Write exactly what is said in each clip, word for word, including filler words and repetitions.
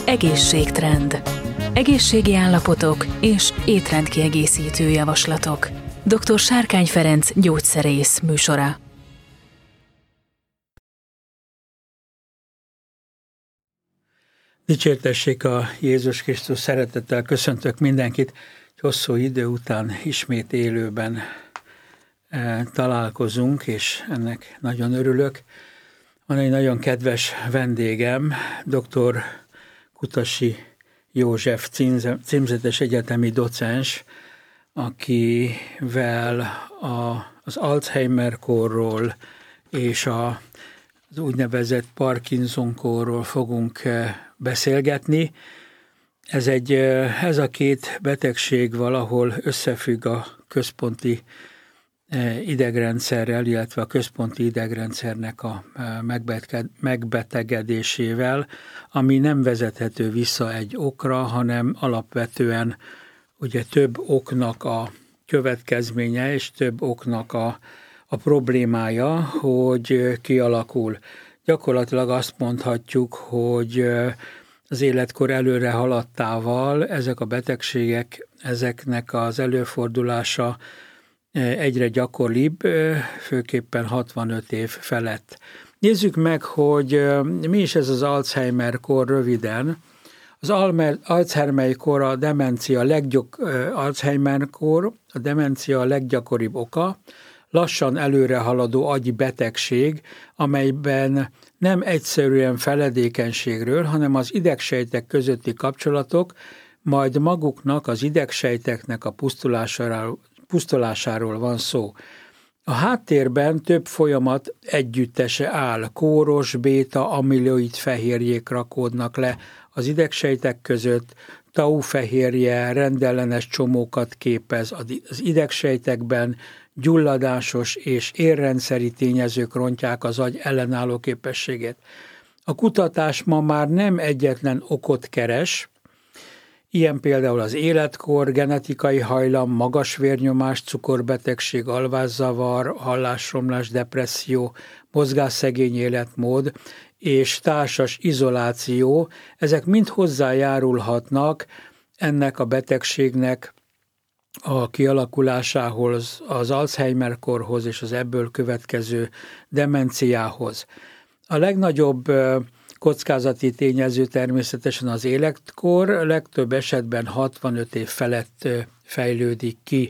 Egészségtrend. Egészségi állapotok és étrendkiegészítő javaslatok. doktor Sárkány Ferenc gyógyszerész műsora. Dicsértessék a Jézus Krisztus, szeretettel köszöntök mindenkit. Hosszú idő után ismét élőben találkozunk, és ennek nagyon örülök. Van egy nagyon kedves vendégem, doktor Kutasi József címzetes egyetemi docens, akivel a, az Alzheimer-kórról és a, az úgynevezett Parkinson-kórról fogunk beszélgetni. Ez, egy, ez a két betegség valahol összefügg a központi idegrendszerrel, illetve a központi idegrendszernek a megbetegedésével, ami nem vezethető vissza egy okra, hanem alapvetően ugye több oknak a következménye és több oknak a, a problémája, hogy kialakul. Gyakorlatilag azt mondhatjuk, hogy az életkor előre haladtával ezek a betegségek, ezeknek az előfordulása egyre gyakoribb, főképpen hatvanöt év felett. Nézzük meg, hogy mi is ez az Alzheimer-kór röviden. Az Alzheimer-kór a demencia leggyok, Alzheimer-kór a demencia a leggyakoribb oka, lassan előre haladó agyi betegség, amelyben nem egyszerűen feledékenységről, hanem az idegsejtek közötti kapcsolatok, majd maguknak, az idegsejteknek a pusztulásáról, pusztulásáról van szó. A háttérben több folyamat együttese áll. Kóros, béta, amiloid fehérjék rakódnak le az idegsejtek között, tau fehérje rendellenes csomókat képez az idegsejtekben, gyulladásos és érrendszeri tényezők rontják az agy ellenálló képességét. A kutatás ma már nem egyetlen okot keres, ilyen például az életkor, genetikai hajlam, magas vérnyomás, cukorbetegség, alvászavar, hallásromlás, depresszió, mozgásszegény életmód és társas izoláció, ezek mind hozzájárulhatnak ennek a betegségnek a kialakulásához, az Alzheimer-korhoz és az ebből következő demenciához. A legnagyobb kockázati tényező természetesen az életkor, legtöbb esetben hatvanöt év felett fejlődik ki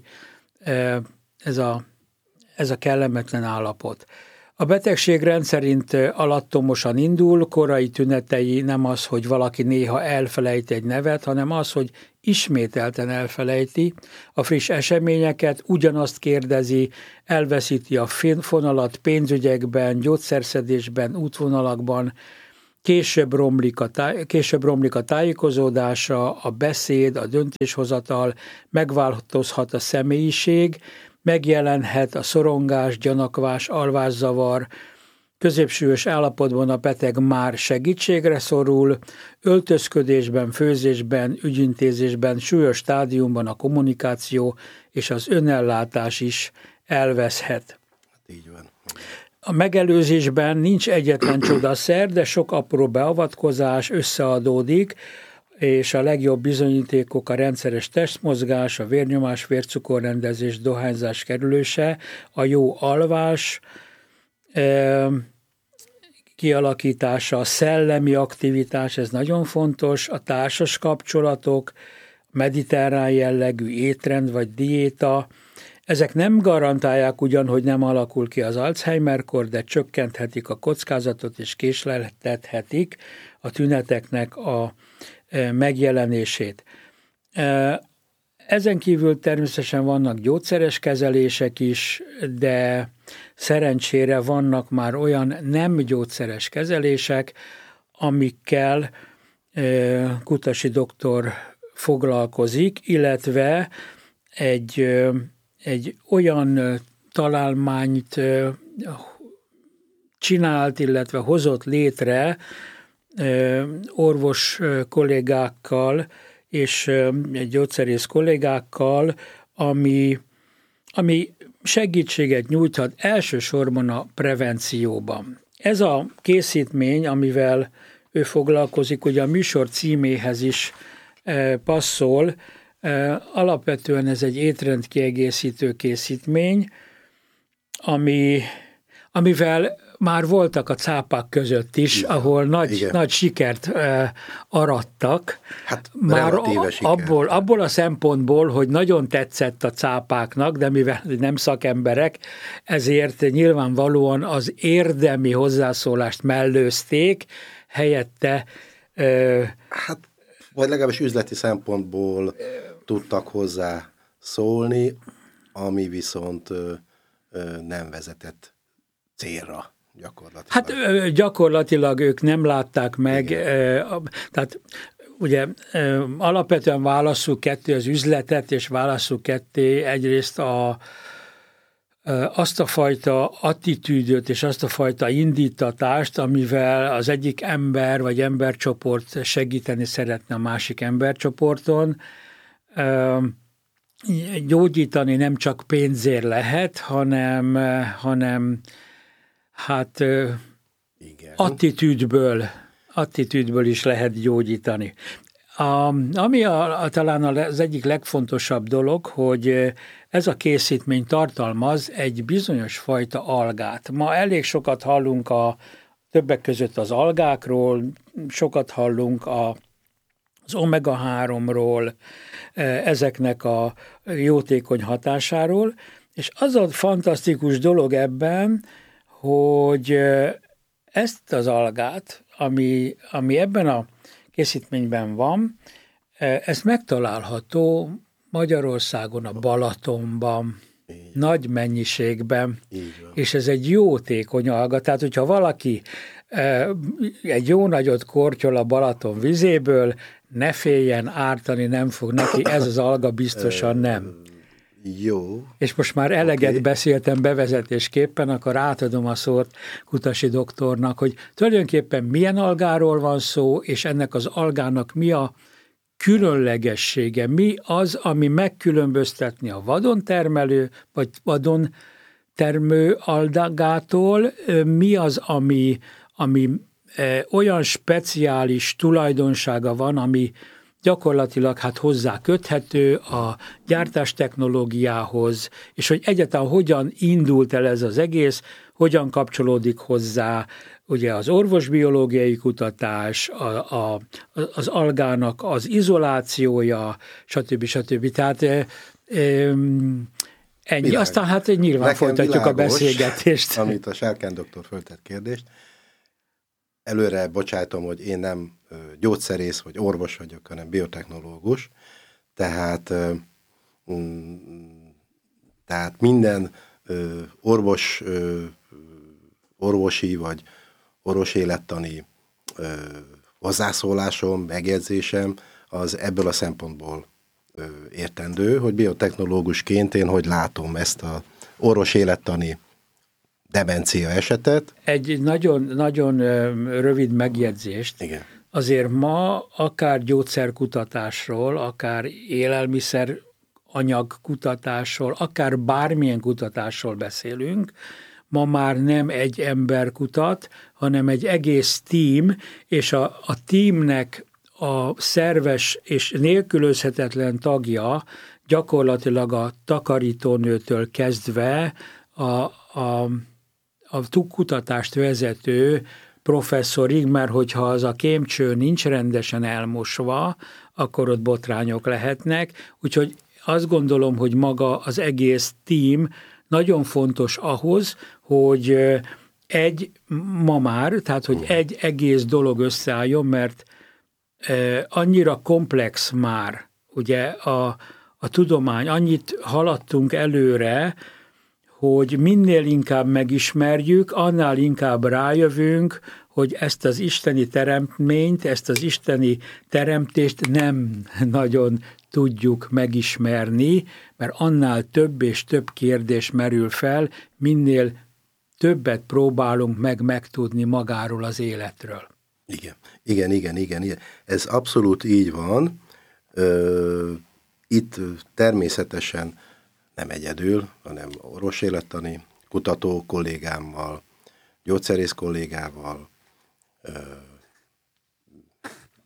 ez a, ez a kellemetlen állapot. A betegség rendszerint alattomosan indul, korai tünetei nem az, hogy valaki néha elfelejt egy nevet, hanem az, hogy ismételten elfelejti a friss eseményeket, ugyanazt kérdezi, elveszíti a fonalat pénzügyekben, gyógyszerszedésben, útvonalakban, később romlik, a táj, később romlik a tájékozódása, a beszéd, a döntéshozatal, megváltozhat a személyiség, megjelenhet a szorongás, gyanakvás, alvászavar, középsúlyos állapotban a beteg már segítségre szorul, öltözködésben, főzésben, ügyintézésben, súlyos stádiumban a kommunikáció és az önellátás is elveszhet. Így van. A megelőzésben nincs egyetlen csodaszer, de sok apró beavatkozás összeadódik, és a legjobb bizonyítékok a rendszeres testmozgás, a vérnyomás, vércukorrendezés, dohányzás kerülése, a jó alvás e, kialakítása, a szellemi aktivitás, ez nagyon fontos, a társas kapcsolatok, mediterrán jellegű étrend vagy diéta. Ezek nem garantálják ugyan, hogy nem alakul ki az Alzheimer-kor, de csökkenthetik a kockázatot és késleltethetik a tüneteknek a megjelenését. Ezen kívül természetesen vannak gyógyszeres kezelések is, de szerencsére vannak már olyan nem gyógyszeres kezelések, amikkel Kutasi doktor foglalkozik, illetve egy, egy olyan találmányt csinált, illetve hozott létre orvos kollégákkal és gyógyszerész kollégákkal, ami, ami segítséget nyújthat elsősorban a prevencióban. Ez a készítmény, amivel ő foglalkozik, ugye a műsor címéhez is passzol. Alapvetően ez egy étrendkiegészítő készítmény, ami, amivel már voltak a cápák között is, igen, ahol nagy, nagy sikert uh, arattak. Hát már a, abból, abból a szempontból, hogy nagyon tetszett a cápáknak, de mivel nem szakemberek, ezért nyilvánvalóan az érdemi hozzászólást mellőzték, helyette... Uh, hát, vagy legalábbis üzleti szempontból uh, tudtak hozzá szólni, ami viszont uh, uh, nem vezetett célra. Gyakorlatilag. Hát gyakorlatilag ők nem látták meg, igen. Tehát ugye alapvetően válasszuk ketté az üzletet, és válasszuk ketté egyrészt a, azt a fajta attitűdöt és azt a fajta indítatást, amivel az egyik ember vagy embercsoport segíteni szeretne a másik embercsoporton. Gyógyítani nem csak pénzért lehet, hanem, hanem hát igen. attitűdből, attitűdből is lehet gyógyítani. A, ami a, a, talán az egyik legfontosabb dolog, hogy ez a készítmény tartalmaz egy bizonyos fajta algát. Ma elég sokat hallunk a többek között az algákról, sokat hallunk a, az omega háromról, ezeknek a jótékony hatásáról, és az a fantasztikus dolog ebben, hogy ezt az algát, ami, ami ebben a készítményben van, ez megtalálható Magyarországon, a Balatonban, így. Nagy mennyiségben, és ez egy jótékony alga, tehát hogyha valaki egy jó nagyot kortyol a Balaton vizéből, ne féljen, ártani nem fog neki, ez az alga biztosan nem. Jó. És most már eleget okay. beszéltem bevezetésképpen, akkor átadom a szót Kutasi doktornak, hogy tulajdonképpen milyen algáról van szó, és ennek az algának mi a különlegessége, mi az, ami megkülönböztetni a vadon termelő, vagy vadon termő algától, mi az, ami, ami olyan speciális tulajdonsága van, ami gyakorlatilag hát hozzá köthető a gyártás technológiához, és hogy egyáltalán hogyan indult el ez az egész, hogyan kapcsolódik hozzá ugye az orvosbiológiai kutatás, a, a, az algának az izolációja, stb. stb. Tehát e, e, ennyi. Világ. Aztán hát nyilván nekem folytatjuk világos, a beszélgetést. Amit a Sárkány doktor föltett kérdést. Előre bocsájtom, hogy én nem gyógyszerész vagy orvos vagyok, hanem biotechnológus, tehát, tehát minden orvos, orvosi vagy orvosélettani hozzászólásom, megjegyzésem az ebből a szempontból értendő, hogy biotechnológusként én hogy látom ezt az orvosélettani demencia esetet. Egy nagyon, nagyon rövid megjegyzést. Igen. Azért ma akár gyógyszerkutatásról, akár élelmiszer anyagkutatásról, akár bármilyen kutatásról beszélünk, ma már nem egy ember kutat, hanem egy egész tím, és a, a tímnek a szerves és nélkülözhetetlen tagja gyakorlatilag a takarítónőtől kezdve a, a, a kutatást vezető professzorig, mert hogyha az a kémcső nincs rendesen elmosva, akkor ott botrányok lehetnek. Úgyhogy azt gondolom, hogy maga az egész tím nagyon fontos ahhoz, hogy egy ma már, tehát hogy egy egész dolog összeálljon, mert annyira komplex már, ugye a, a tudomány, annyit haladtunk előre, hogy minél inkább megismerjük, annál inkább rájövünk, hogy ezt az isteni teremtményt, ezt az isteni teremtést nem nagyon tudjuk megismerni, mert annál több és több kérdés merül fel, minél többet próbálunk meg megtudni magáról az életről. Igen, igen, igen, igen, igen. Ez abszolút így van. Itt természetesen nem egyedül, hanem orvosélettani kutató kollégámmal, gyógyszerész kollégával,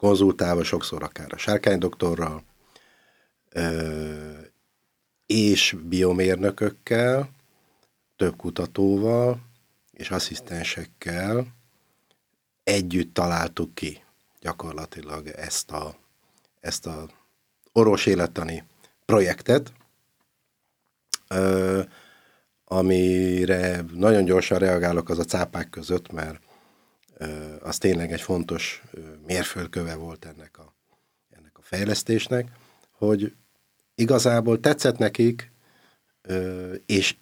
konzultálva, sokszor akár a Sárkány doktorral, és biomérnökökkel, több kutatóval és asszisztensekkel együtt találtuk ki gyakorlatilag ezt a, ezt a orvos élettani projektet, amire nagyon gyorsan reagálok az a cápák között, mert az tényleg egy fontos mérföldköve volt ennek a, ennek a fejlesztésnek, hogy igazából tetszett nekik, és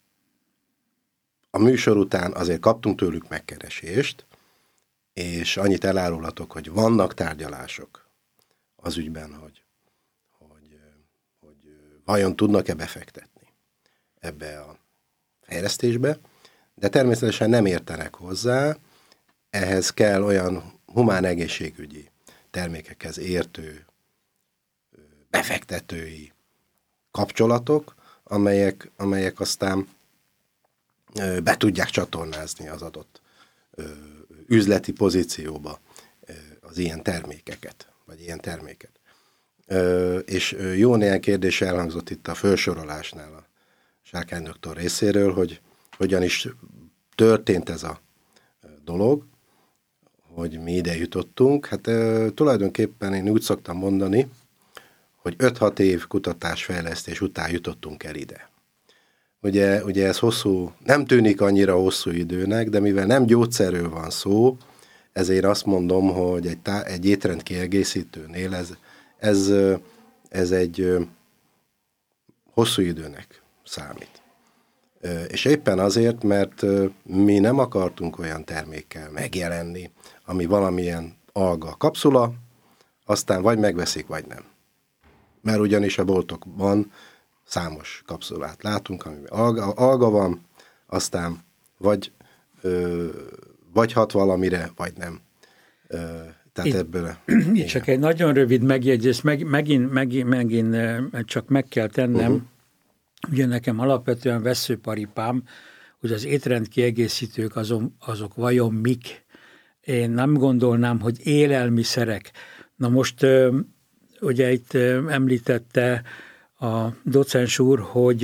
a műsor után azért kaptunk tőlük megkeresést, és annyit elárulhatok, hogy vannak tárgyalások az ügyben, hogy, hogy, hogy vajon tudnak-e befektetni ebbe a fejlesztésbe, de természetesen nem értenek hozzá, ehhez kell olyan humán egészségügyi termékekhez értő befektetői kapcsolatok, amelyek, amelyek aztán be tudják csatornázni az adott üzleti pozícióba az ilyen termékeket, vagy ilyen terméket. És jó néhány kérdés elhangzott itt a felsorolásnál a Sárkány doktor részéről, hogy hogyan is történt ez a dolog, hogy mi ide jutottunk. Hát tulajdonképpen én úgy szoktam mondani, hogy öt-hat év kutatásfejlesztés után jutottunk el ide. Ugye, ugye ez hosszú, nem tűnik annyira hosszú időnek, de mivel nem gyógyszerről van szó, ezért azt mondom, hogy egy, tá- egy étrend kiegészítőnél ez, ez, ez egy hosszú időnek számít. És éppen azért, mert mi nem akartunk olyan termékkel megjelenni, ami valamilyen alga kapszula, aztán vagy megveszik, vagy nem. Mert ugyanis a boltokban számos kapszulát látunk, amiben alga, alga van, aztán vagy, ö, vagy hat valamire, vagy nem. Ö, tehát itt, ebből... Itt csak egy nagyon rövid megjegyzés, meg, megint, megint, megint csak meg kell tennem, uh-huh. Ugye nekem alapvetően vesszőparipám, hogy az étrendkiegészítők azok, azok vajon mik. Én nem gondolnám, hogy élelmiszerek. Na most ugye itt említette a docens úr, hogy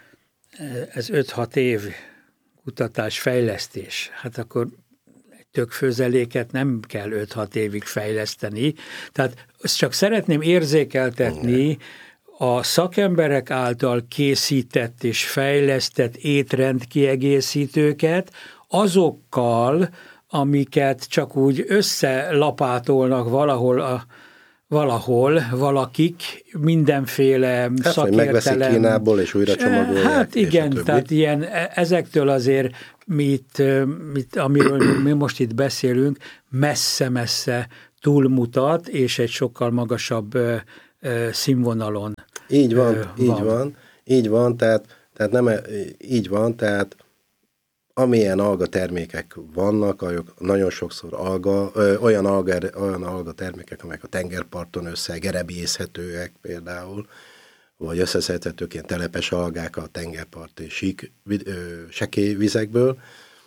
ez öt-hat év kutatás, fejlesztés. Hát akkor egy tökfőzeléket nem kell öt-hat évig fejleszteni. Tehát azt csak szeretném érzékeltetni, a szakemberek által készített és fejlesztett étrendkiegészítőket azokkal, amiket csak úgy összelapátolnak valahol, a, valahol valakik, mindenféle hát, szakértelem. Hát, megveszik Kínából és újra csomagolják. Hát igen, tehát ilyen, ezektől azért, mit, mit, amiről mi most itt beszélünk, messze-messze túlmutat, és egy sokkal magasabb színvonalon. Így van, van. így van, így van, tehát, tehát nem, így van, tehát amilyen alga termékek vannak, nagyon sokszor alga, ö, olyan, alga, olyan alga termékek, amelyek a tengerparton összegerebészhetőek például, vagy összeszedhetők ilyen telepes algák a tengerparti sík, ö, sekély vizekből.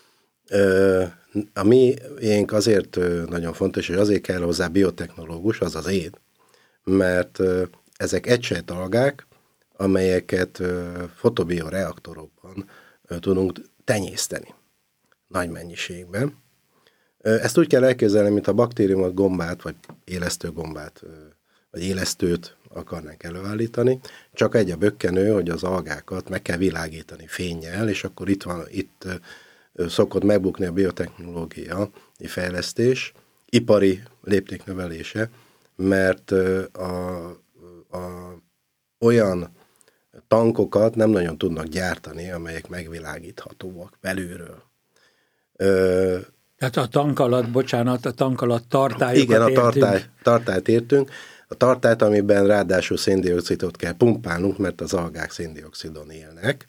Ö, a miénk azért nagyon fontos, és azért kell hozzá biotechnológus, az az én, mert ö, ezek egysejt algák, amelyeket ö, fotobioreaktorokban ö, tudunk tenyészteni nagy mennyiségben. Ezt úgy kell elképzelni, mint a baktériumot, gombát, vagy élesztő gombát, vagy élesztőt akarnánk előállítani, csak egy a bökkenő, hogy az algákat meg kell világítani fénnyel, és akkor itt van, itt szokott megbukni a biotechnológia fejlesztés, ipari léptéknövelése, mert a, a, olyan tankokat nem nagyon tudnak gyártani, amelyek megvilágíthatóak belülről. Ö, Tehát a tank alatt, bocsánat, a tank alatt tartályokat igen, értünk. a tartály, tartályt értünk. A tartályt, amiben ráadásul széndioxidot kell pumpálnunk, mert az algák széndioxidon élnek,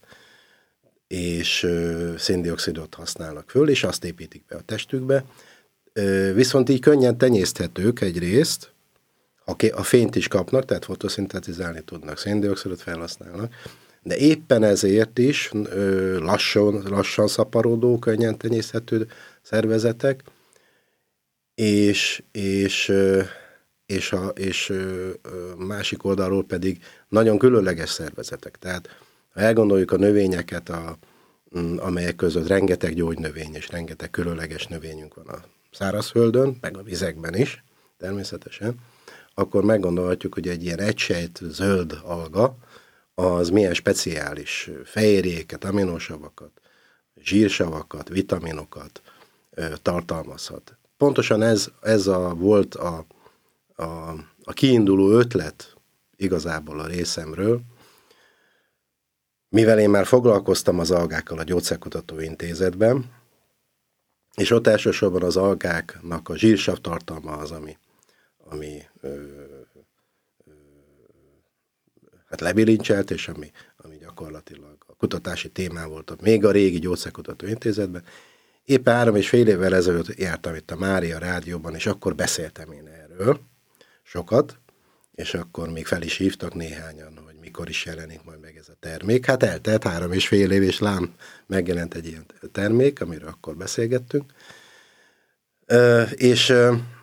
és ö, széndioxidot használnak föl, és azt építik be a testükbe. Ö, viszont így könnyen tenyészthetők egyrészt, a fényt is kapnak, tehát fotoszintetizálni tudnak, széndioxidot felhasználnak, de éppen ezért is ö, lassan, lassan szaporodó, könnyen tenyészthető szervezetek, és, és ö, és, a, és ö, ö, másik oldalról pedig nagyon különleges szervezetek. Tehát ha elgondoljuk a növényeket, a, amelyek között rengeteg gyógynövény és rengeteg különleges növényünk van a szárazföldön, meg a vizekben is, természetesen, akkor meggondolhatjuk, hogy egy ilyen egysejt zöld alga, az milyen speciális fehérjéket, aminosavakat, zsírsavakat, vitaminokat ö, tartalmazhat. Pontosan ez, ez a, volt a, a, a kiinduló ötlet igazából a részemről, mivel én már foglalkoztam az algákkal a Gyógyszerkutató Intézetben, és ott elsősorban az algáknak a zsírsav tartalma az, ami, ami ö, ö, hát lebilincselt, és ami, ami gyakorlatilag a kutatási témám volt még a régi Gyógyszerkutató Intézetben. Éppen három és fél évvel ezelőtt jártam itt a Mária Rádióban, és akkor beszéltem én erről sokat, és akkor még fel is hívtak néhányan, hogy mikor is jelenik majd meg ez a termék. Hát eltelt három és fél év, és lám megjelent egy ilyen termék, amiről akkor beszélgettünk. Ö, és,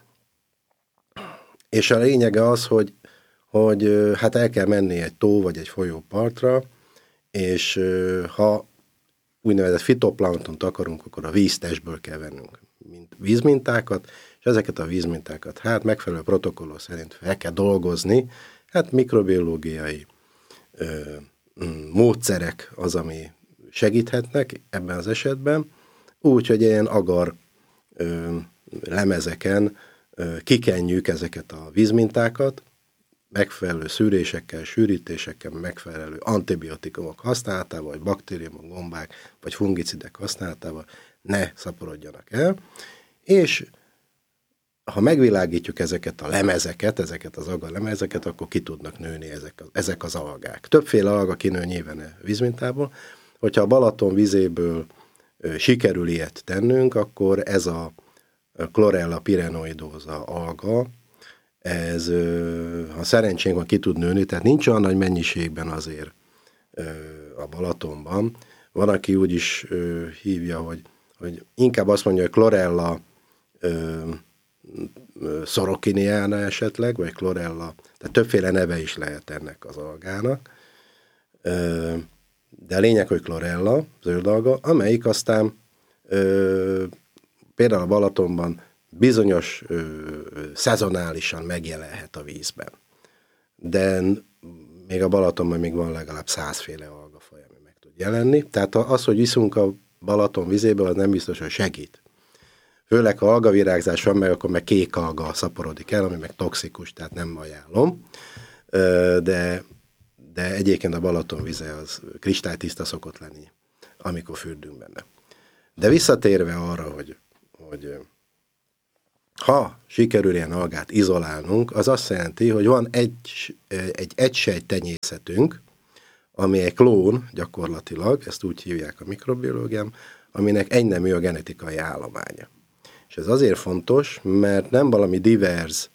és a lényege az, hogy, hogy hát el kell menni egy tó vagy egy folyó partra, és ha úgynevezett fitoplanktont akarunk, akkor a víztestből kell vennünk mint vízmintákat, és ezeket a vízmintákat hát megfelelő protokollok szerint fel kell dolgozni, hát mikrobiológiai ö, módszerek az, ami segíthetnek ebben az esetben, úgy, hogy ilyen agar ö, lemezeken ö, kikenjük ezeket a vízmintákat, megfelelő szűrésekkel, sűrítésekkel, megfelelő antibiotikumok használatával, vagy baktériumok, gombák, vagy fungicidek használatával ne szaporodjanak el, és ha megvilágítjuk ezeket a lemezeket, ezeket az agar lemezeket, akkor ki tudnak nőni ezek, ezek az algák. Többféle alga kinő nyilván a vízmintából. Hogyha a Balaton vizéből ö, sikerül ilyet tennünk, akkor ez a Chlorella pyrenoidosa alga, ez, ö, ha szerencsénk van, ki tud nőni, tehát nincs olyan nagy mennyiségben azért ö, a Balatonban. Van, aki úgy is ö, hívja, hogy, hogy inkább azt mondja, hogy Chlorella ö, Sorokiniana esetleg, vagy Chlorella, tehát többféle neve is lehet ennek az algának, de a lényeg, hogy Chlorella, zöld alga, amelyik aztán például a Balatonban bizonyos szezonálisan megjelenhet a vízben. De még a Balatonban még van legalább százféle algafaj, ami meg tud jelenni. Tehát az, hogy iszunk a Balaton vizéből, az nem biztos, hogy segít. Főleg, ha algavirágzás van meg, akkor meg kék alga szaporodik el, ami meg toxikus, tehát nem ajánlom. De, de egyébként a Balaton vize az kristálytiszta szokott lenni, amikor fürdünk benne. De visszatérve arra, hogy, hogy ha sikerül ilyen algát izolálnunk, az azt jelenti, hogy van egy, egy egysejt tenyészetünk, ami egy klón gyakorlatilag, ezt úgy hívják a mikrobiológiám, aminek egynemű a genetikai állománya. És ez azért fontos, mert nem valami divers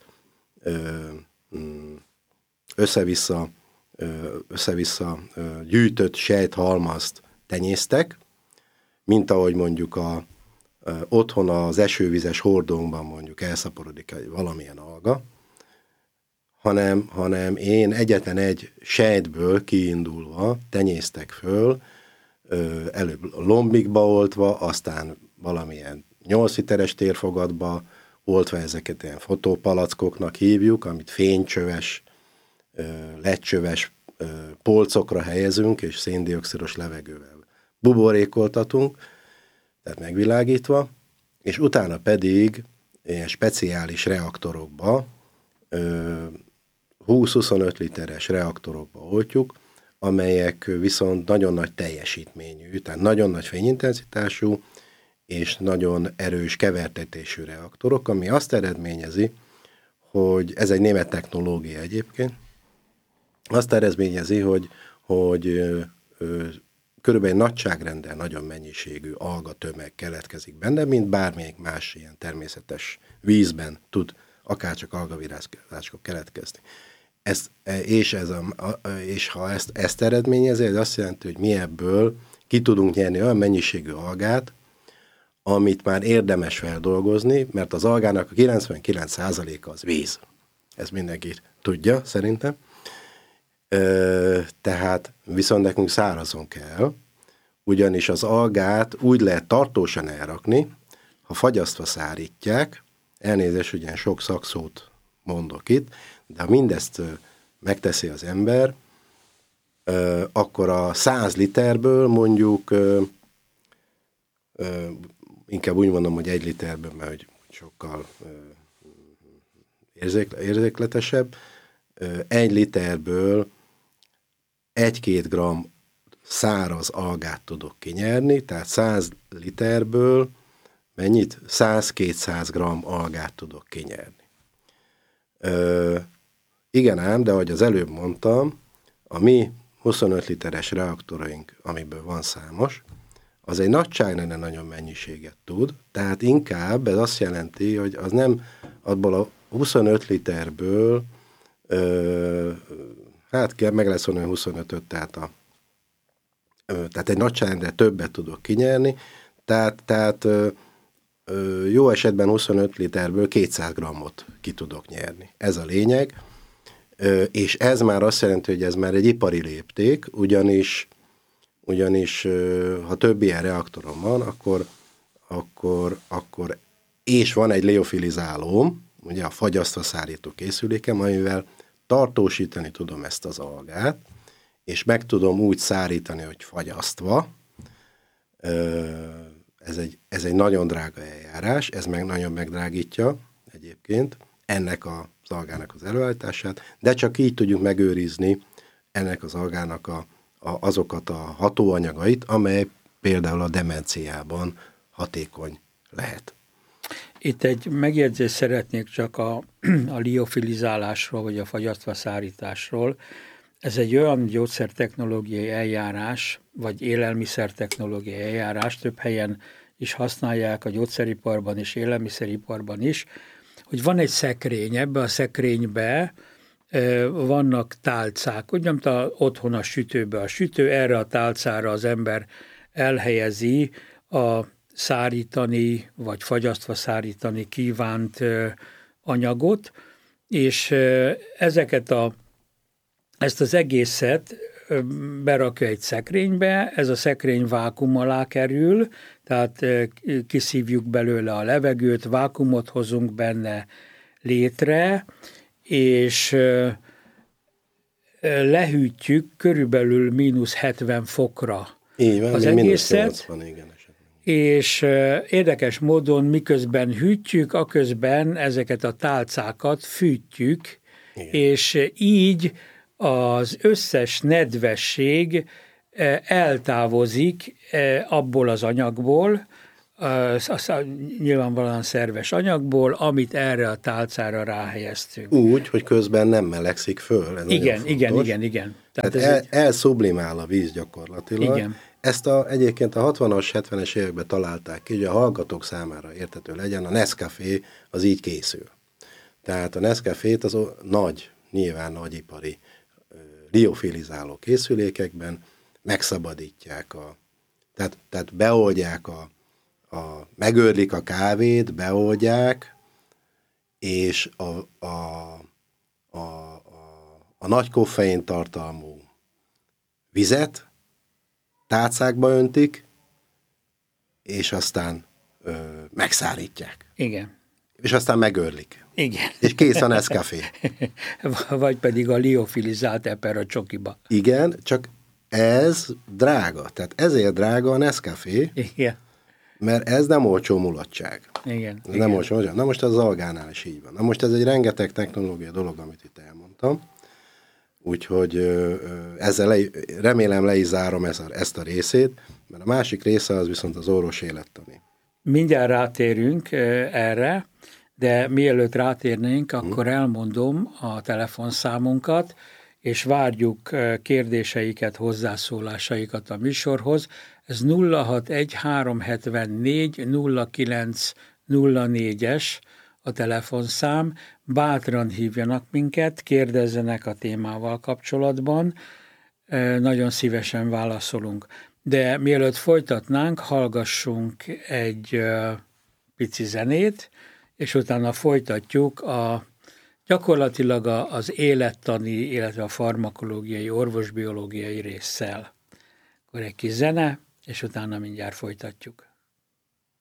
össze-vissza, össze-vissza gyűjtött sejthalmazt tenyésztek, mint ahogy mondjuk a, otthon az esővizes hordónkban mondjuk elszaporodik egy valamilyen alga, hanem, hanem én egyetlen egy sejtből kiindulva tenyésztek föl, előbb lombikba oltva, aztán valamilyen nyolc literes térfogatba oltva, ezeket ilyen fotópalackoknak hívjuk, amit fénycsöves, ledcsöves polcokra helyezünk, és széndioxidos levegővel buborékoltatunk, tehát megvilágítva, és utána pedig ilyen speciális reaktorokba, húsz-huszonöt literes reaktorokba oltjuk, amelyek viszont nagyon nagy teljesítményű, tehát nagyon nagy fényintenzitású, és nagyon erős kevertetésű reaktorok, ami azt eredményezi, hogy ez egy német technológia egyébként, azt eredményezi, hogy, hogy ö, ö, körülbelül nagyságrendel nagyon mennyiségű algatömeg keletkezik benne, mint bármelyik más ilyen természetes vízben tud akárcsak algavirágzások keletkezni. Ezt, és, ez a, és ha ezt, ezt eredményezi, ez azt jelenti, hogy mi ebből ki tudunk nyerni olyan mennyiségű algát, amit már érdemes feldolgozni, mert az algának a kilencvenkilenc százaléka az víz. Ez mindenki tudja, szerintem. Tehát viszont nekünk szárazon kell, ugyanis az algát úgy lehet tartósan elrakni, ha fagyasztva szárítják, elnézést, ugyan sok szakszót mondok itt, de ha mindezt megteszi az ember, akkor a száz literből mondjuk, inkább úgy mondom, hogy egy literből, mert hogy sokkal érzékletesebb, egy literből egy-két gram száraz algát tudok kinyerni, tehát száz literből mennyit? száz-kétszáz gram algát tudok kinyerni. Ö, igen ám, de ahogy az előbb mondtam, a mi huszonöt literes reaktoraink, amiből van számos, az egy nagyságrendben nagyon mennyiséget tud, tehát inkább ez azt jelenti, hogy az nem abból a huszonöt literből, ö, hát kell, meg lesz onnan huszonötöt, tehát, a, ö, tehát egy nagyságrendben többet tudok kinyerni, tehát, tehát ö, ö, jó esetben huszonöt literből kétszáz grammot ki tudok nyerni. Ez a lényeg, ö, és ez már azt jelenti, hogy ez már egy ipari lépték, ugyanis ugyanis ha több ilyen reaktorom van, akkor, akkor, akkor és van egy liofilizálóm, ugye a fagyasztva szárító készülékem, amivel tartósítani tudom ezt az algát, és meg tudom úgy szárítani, hogy fagyasztva. Ez egy, ez egy nagyon drága eljárás, ez meg nagyon megdrágítja egyébként ennek az algának az előállítását, de csak így tudjuk megőrizni ennek az algának a azokat a hatóanyagait, amely például a demenciában hatékony lehet. Itt egy megjegyzést szeretnék csak a, a liofilizálásról, vagy a fagyasztva szárításról. Ez egy olyan gyógyszertechnológiai eljárás, vagy élelmiszertechnológiai eljárás, több helyen is használják a gyógyszeriparban és élelmiszeriparban is, hogy van egy szekrény, ebbe a szekrénybe vannak tálcák, úgy nem tudom, otthon a sütőbe a sütő, erre a tálcára az ember elhelyezi a szárítani, vagy fagyasztva szárítani kívánt anyagot, és ezeket a, ezt az egészet berakja egy szekrénybe, ez a szekrény vákuum alá kerül, tehát kiszívjuk belőle a levegőt, vákuumot hozunk benne létre, és lehűtjük körülbelül mínusz hetven fokra így van, az egészet, nyolcvan, igen, és érdekes módon miközben hűtjük, aközben ezeket a tálcákat fűtjük, igen. És így az összes nedvesség eltávozik abból az anyagból, az nyilvánvalóan szerves anyagból, amit erre a tálcára ráhelyeztünk. Úgy, hogy közben nem melegszik föl. Ez igen, igen, igen, igen. Tehát, Tehát el, egy... elszublimál a víz gyakorlatilag. Igen. Ezt a, egyébként a hatvanas, hetvenes években találták ki, hogy a hallgatók számára érthető legyen, a Nescafé az így készül. Tehát a Nescafét az nagy, nyilván nagyipari liofilizáló készülékekben megszabadítják, a, tehát, tehát beoldják a A, megőrlik a kávét, beoldják, és a, a, a, a, a nagy koffein tartalmú vizet tálcákba öntik, és aztán ö, megszárítják. Igen. És aztán megőrlik. Igen. És kész a Nescafé. Vagy pedig a liofilizált eper a csokiba. Igen, csak ez drága. Tehát ezért drága a Nescafé. Igen. Mert ez nem olcsó mulatság. Igen. Ez igen. nem olcsó mulatság. Na most az algánál is így van. Na most ez egy rengeteg technológia dolog, amit itt elmondtam. Úgyhogy ezzel le, remélem le is zárom ezt a, ezt a részét, mert a másik része az viszont az orvos élettani. Mindjárt rátérünk erre, de mielőtt rátérnénk, akkor elmondom a telefonszámunkat, és várjuk kérdéseiket, hozzászólásaikat a műsorhoz. Ez nulla hatvanegy háromszázhetvennégy nulla kilenc nulla négyes a telefonszám. Bátran hívjanak minket, kérdezzenek a témával kapcsolatban, nagyon szívesen válaszolunk. De mielőtt folytatnánk, hallgassunk egy pici zenét, és utána folytatjuk a gyakorlatilag az élettani, illetve a farmakológiai, orvosbiológiai résszel. Akkor egy kis zene, és utána mindjárt folytatjuk.